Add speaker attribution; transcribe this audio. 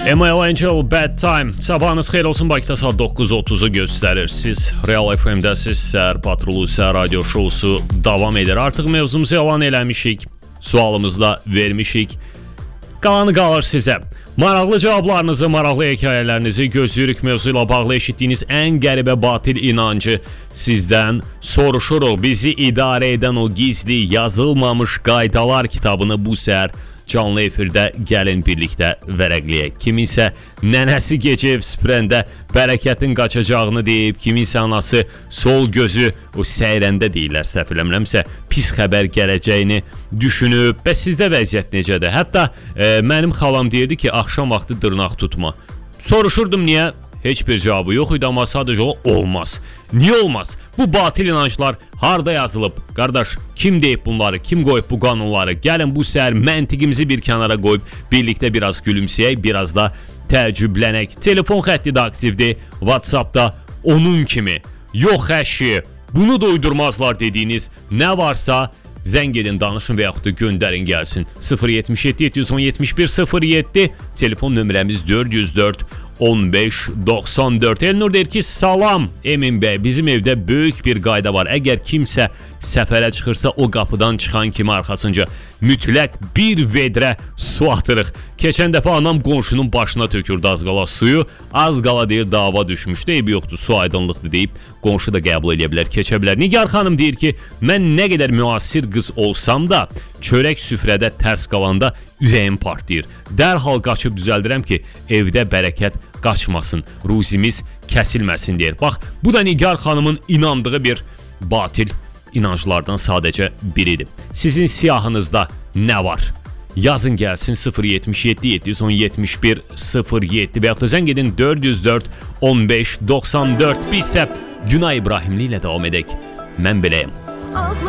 Speaker 1: ML Angel Bad Time. Sabahınız xeyir olsun, Bakıda saat 9:30'u göstərir. Siz Real FM-dəsiz, Səhər Patrulu Səhər Radio Şousu davam edir. Artıq mevzumuzu elan eləmişik, sualımızla vermişik. Qalanı qalır sizə. Maraqlı cavablarınızı, maraqlı hekayələrinizi gözləyirik. Mövzu ilə bağlı eşitdiyiniz ən qəribə batil inancı sizdən soruşuruq. Bizi idarə edən o gizli, yazılmamış qaydalar kitabını bu səhər canlı efirdə gəlin birlikdə vərəqləyək. Kiminsə nənəsi gecə ev süpürəndə bərəkətin qaçacağını deyib, kiminsə anası sol gözü o səyrəndə deyirlər, səhv eləmirəmsə, pis xəbər gələcəyini düşünüb. Bəs sizdə vəziyyət necədir? Hətta mənim xalam deyirdi ki, axşam vaxtı dırnaq tutma. Soruşurdum niyə? Heç bir cavabı yox idi, amma sadəcə o olmaz. Niyə olmaz? Bu batil inanclar harda yazılıb? Qardaş, kim deyib bunları? Kim qoyub bu qanunları? Gəlin bu səhər məntiqimizi bir kənara qoyub birlikdə biraz gülümsəyək, biraz da təəccüblənək. Telefon xətti də aktivdir. WhatsAppda onun kimi. Yox əşi, bunu da uydurmazlar dediyiniz nə varsa zəng edin, danışın və yaxud da göndərin gəlsin. 077 771 07 telefon nömrəmiz 404 1594. Elnur deyir ki, salam Emin bəy, bizim evdə böyük bir qayda var. Əgər kimsə səfərə çıxırsa o qapıdan çıxan kimi arxasınca mütləq bir vedrə su atırıq. Keçən dəfə anam qonşunun başına tökürdü az qala suyu. Az qala deyir dava düşmüşdü, eybi yoxdur, su aydınlıqdır deyib qonşu da qəbul edə bilər, keçə bilər. Nigar xanım deyir ki, mən nə qədər müasir qız olsam da çörək süfrədə tərs qalanda ürəyim partlayır. Dərhal qaçıb düzəldirəm ki, evdə bərəkət qaçmasın, ruzimiz kəsilməsin deyir. Bax, bu da Nigar xanımın inandığı bir batil inanclardan sadəcə biridir. Sizin siyahınızda nə var? Yazın gəlsin 077 771 07 və yaxud da zəng edin 404 1594. Biz isə Günay İbrahimli ilə davam edək. Mən beləyəm.